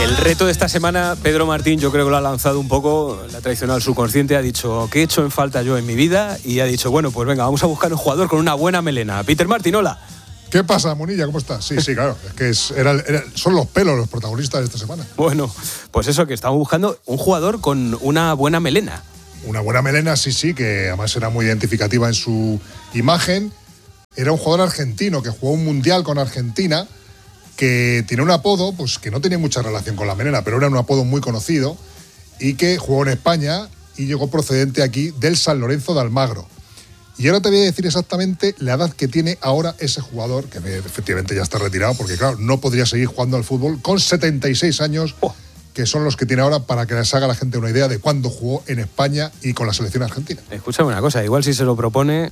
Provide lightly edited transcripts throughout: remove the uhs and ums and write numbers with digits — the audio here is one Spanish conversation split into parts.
El reto de esta semana, Pedro Martín, yo creo que lo ha lanzado un poco, le ha traicionado el subconsciente, ha dicho, ¿qué he hecho en falta yo en mi vida? Y ha dicho, bueno, pues venga, vamos a buscar un jugador con una buena melena. Peter Martín, hola. ¿Qué pasa, Munilla? ¿Cómo estás? Sí, claro. Es que son los pelos los protagonistas de esta semana. Bueno, pues eso, que estamos buscando un jugador con una buena melena. Una buena melena, sí, que además era muy identificativa en su imagen. Era un jugador argentino que jugó un mundial con Argentina, que tiene un apodo pues que no tenía mucha relación con la melena, pero era un apodo muy conocido, y que jugó en España y llegó procedente aquí del San Lorenzo de Almagro. Y ahora te voy a decir exactamente la edad que tiene ahora ese jugador, que efectivamente ya está retirado, porque claro, no podría seguir jugando al fútbol con 76 años, que son los que tiene ahora, para que les haga la gente una idea de cuándo jugó en España y con la selección argentina. Escúchame una cosa, igual si se lo propone,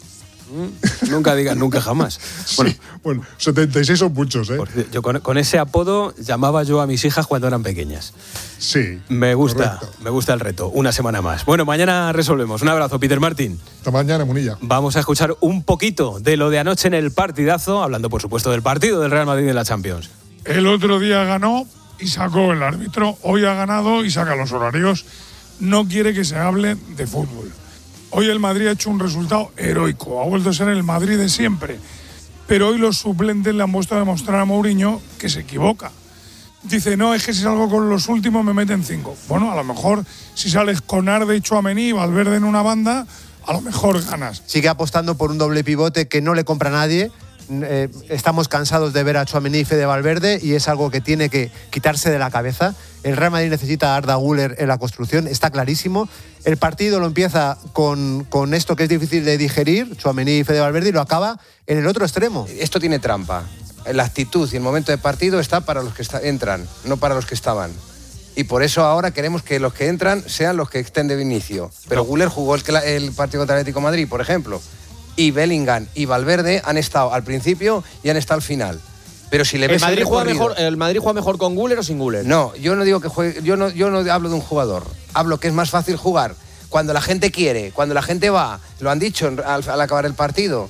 nunca digas nunca jamás. Bueno, 76 son muchos, ¿eh? Yo con ese apodo llamaba yo a mis hijas cuando eran pequeñas. Sí. Me gusta el reto. Una semana más. Bueno, mañana resolvemos. Un abrazo, Peter Martín. Hasta mañana, Munilla. Vamos a escuchar un poquito de lo de anoche en el partidazo, hablando por supuesto del partido del Real Madrid en la Champions. El otro día ganó y sacó el árbitro. Hoy ha ganado y saca los horarios. No quiere que se hable de fútbol. Hoy el Madrid ha hecho un resultado heroico. Ha vuelto a ser el Madrid de siempre. Pero hoy los suplentes le han puesto a demostrar a Mourinho que se equivoca. Dice, no, es que si salgo con los últimos me meten 5. Bueno, a lo mejor si sales con Arde y Tchouaméni y Valverde en una banda, a lo mejor ganas. Sigue apostando por un doble pivote que no le compra a nadie. Estamos cansados de ver a Tchouaméni y Fede Valverde y es algo que tiene que quitarse de la cabeza. El Real Madrid necesita a Arda Güler en la construcción, está clarísimo. El partido lo empieza con esto que es difícil de digerir, Tchouaméni y Fede Valverde, y lo acaba en el otro extremo. Esto tiene trampa. La actitud y el momento de partido está para los que entran, no para los que estaban. Y por eso ahora queremos que los que entran sean los que estén de inicio. Pero Güler jugó el partido contra el Atlético de Madrid, por ejemplo. Y Bellingham y Valverde han estado al principio y han estado al final. Pero si le ves ¿El Madrid juega mejor con Güler o sin Güler? No, yo no digo que juegue, yo no hablo de un jugador. Hablo que es más fácil jugar cuando la gente quiere, cuando la gente va. Lo han dicho al acabar el partido.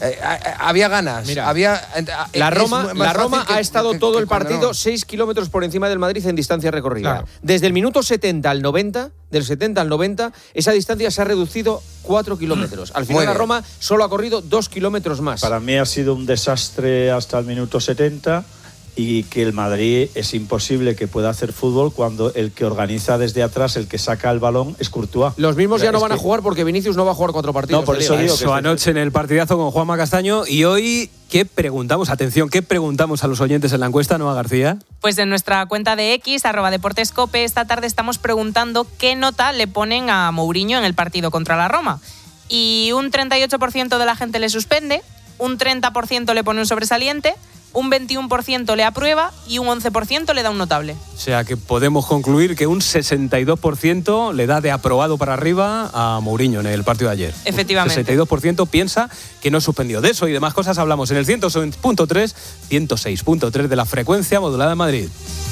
Había ganas. Mira, la Roma ha estado todo el partido 6 kilómetros por encima del Madrid en distancia recorrida. Claro. Desde el minuto 70 al 90, del 70 al 90, esa distancia se ha reducido 4 kilómetros. Al final la Roma solo ha corrido 2 kilómetros más. Para mí ha sido un desastre hasta el minuto 70 y que el Madrid es imposible que pueda hacer fútbol cuando el que organiza desde atrás, el que saca el balón, es Courtois. Los mismos ya no van a jugar porque Vinicius no va a jugar 4 partidos. No, por eso digo que anoche en el partidazo con Juanma Castaño. Y hoy, ¿qué preguntamos? Atención, ¿qué preguntamos a los oyentes en la encuesta, Noa García? Pues en nuestra cuenta de X, @DeportesCope, esta tarde estamos preguntando qué nota le ponen a Mourinho en el partido contra la Roma. Y un 38% de la gente le suspende, un 30% le pone un sobresaliente, un 21% le aprueba y un 11% le da un notable. O sea que podemos concluir que un 62% le da de aprobado para arriba a Mourinho en el partido de ayer. Efectivamente. 62% piensa que no suspendió. De eso y demás cosas hablamos en el 106.3, 106.3 de la frecuencia modulada en Madrid.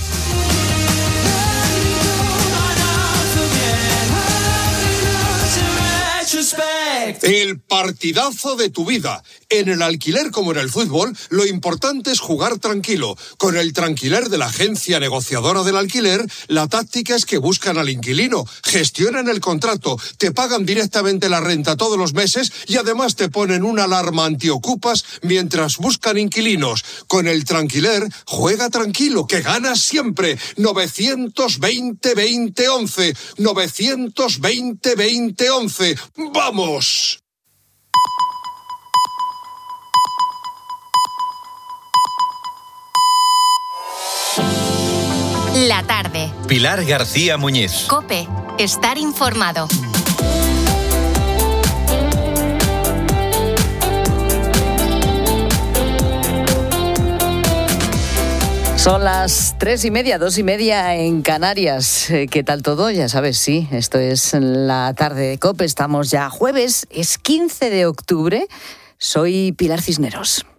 El partidazo de tu vida. En el alquiler como en el fútbol, lo importante es jugar tranquilo. Con el Tranquiler de la agencia negociadora del alquiler, la táctica es que buscan al inquilino, gestionan el contrato, te pagan directamente la renta todos los meses y además te ponen una alarma antiocupas mientras buscan inquilinos. Con el Tranquiler, juega tranquilo, que ganas siempre. 920-2011. 920-2011. ¡Vamos! La tarde. Pilar García Muñiz. COPE. Estar informado. Son las 3:30, 2:30 en Canarias. ¿Qué tal todo? Ya sabes, sí, esto es la tarde de COPE. Estamos ya jueves, es 15 de octubre. Soy Pilar Cisneros.